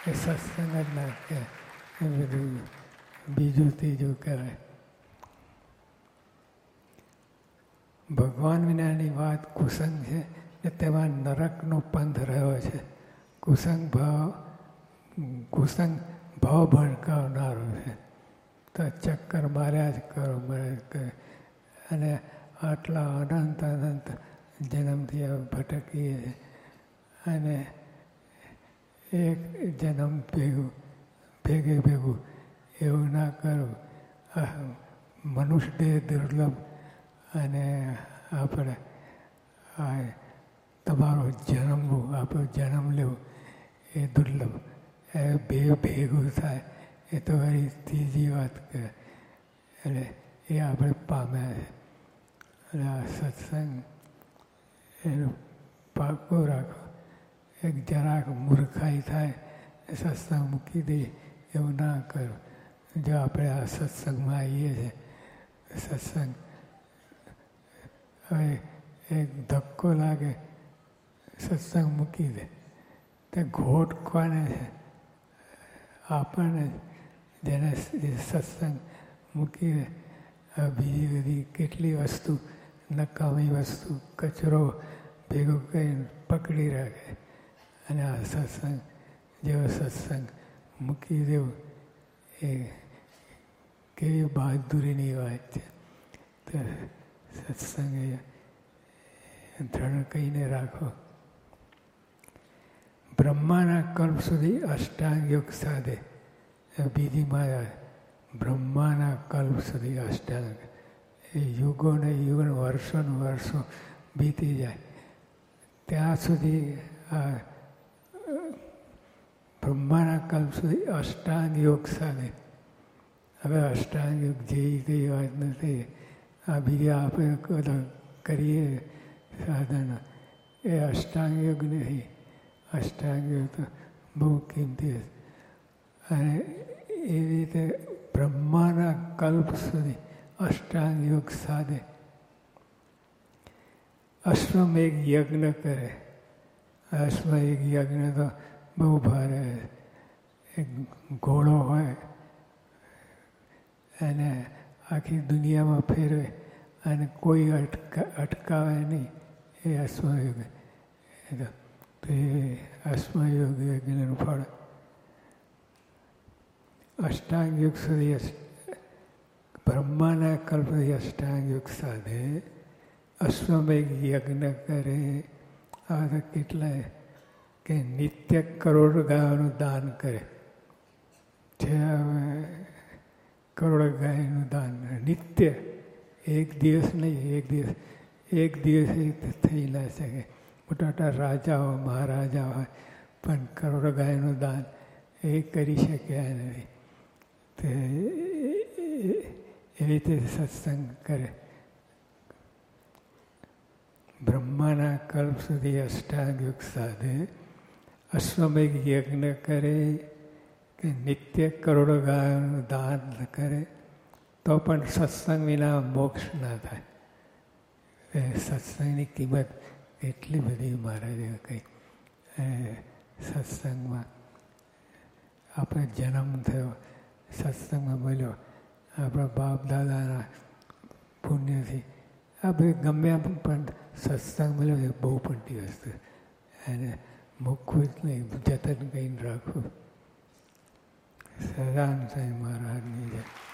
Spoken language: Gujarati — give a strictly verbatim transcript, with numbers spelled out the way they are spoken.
એ સત્સંગ જ ના કહેવાય, એ બધું બીજું ત્રીજું કહેવાય. ભગવાન વિનાની વાત કુસંગ છે કે તેમાં નરકનો પંથ રહ્યો છે. કુસંગ ભાવ કુસંગ ભાવ ભડકાવનારો છે. તો ચક્કર માર્યા જ કરો માર્યા જ કરે અને આટલા અનંત અનંત જન્મથી ભટકીએ છીએ અને એક જન્મ ભેગું ભેગે ભેગું એવું ના કરું. મનુષ્ય દેહ દુર્લભ અને આપણે આ તમારો જન્મવું આપણો જન્મ લેવો એ દુર્લભ. એ બે ભેગું થાય એ તો વળી ત્રીજી વાત કરે. એટલે એ આપણે પામ્યા છે. અને આ સત્સંગ એનું પાકું રાખો. એક જરાક મૂર્ખાઈ થાય સત્સંગ મૂકી દઈએ એવું ના કરો. જો આપણે આ સત્સંગમાં આવીએ છીએ, સત્સંગ હવે એક ધક્કો લાગે સત્સંગ મૂકી દે તે ઘોટ કોને છે? આપણને જેને સત્સંગ મૂકી દે. બીજી બધી કેટલી વસ્તુ નકામી વસ્તુ કચરો ભેગો કરીને પકડી રાખે અને આ સત્સંગ જેવો સત્સંગ મૂકી દેવું એ કેવી બહાદુરીની વાત છે. તો સત્સંગ એ દ્રઢ કહીને રાખો. બ્રહ્માના કલ્પ સુધી અષ્ટાંગ યોગ સાધે. બીજી માયા બ્રહ્માના કલ્પ સુધી અષ્ટાંગ એ યુગો ને યુગો વર્ષો ને વર્ષો બીતી જાય ત્યાં સુધી આ બ્રહ્માના કલ્પ સુધી અષ્ટાંગ યોગ સાધે. હવે અષ્ટાંગ યોગ જેવી કઈ વાત નથી. આ બીજા આપણે બધા કરીએ સાધન એ અષ્ટાંગ યોગ નથી. અષ્ટાંગ યોગ તો બહુ કિંમતી છે. અને એવી રીતે બ્રહ્માના કલ્પ સુધી અષ્ટાંગ યોગ સાધે. અશ્વમેઘ યજ્ઞ કરે. અશ્વમેઘ યજ્ઞ તો બહુ ભારે. એક ઘોડો હોય અને આખી દુનિયામાં ફેરવે અને કોઈ અટકા અટકાવે નહીં એ અશ્વયોગ. તો એ અશ્વયોગ યજ્ઞનું ફળ. અષ્ટાંગ યુગ સુધી બ્રહ્માના કલ્પથી અષ્ટાંગ યુગ સાધે. અશ્વમેઘ યજ્ઞ કરે. આ તો કેટલાય કે નિત્ય કરોડ ગાયોનું દાન કરે છે. કરોડ ગાયનું દાન નિત્ય, એક દિવસ નહીં. એક દિવસ એક દિવસે થઈ ના શકે. મોટા મોટા રાજાઓ મહારાજા હોય પણ કરોડ ગાયનું દાન એ કરી શક્યા નથી. તે એવી રીતે સત્સંગ કરે. બ્રહ્માના કલ્પ સુધી અષ્ટાંગ યુગ સાધે. અશ્વમેઘ યજ્ઞ કરે કે નિત્ય કરોડ ગાયોનું દાન કરે તો પણ સત્સંગ વિના મોક્ષ ના થાય. એ સત્સંગની કિંમત એટલી બધી મહારાજે કહી. સત્સંગમાં આપણે જન્મ થયો, સત્સંગમાં મળ્યો, આપણા બાપ દાદાના પુણ્યથી આ બધું ગમે પણ સત્સંગ મળ્યો એ બહુ મોટી વસ્તુ. એને મૂકવું જ નહીં, જતન કરીને રાખવું. સદાન સાંઈ મહારાજની જય.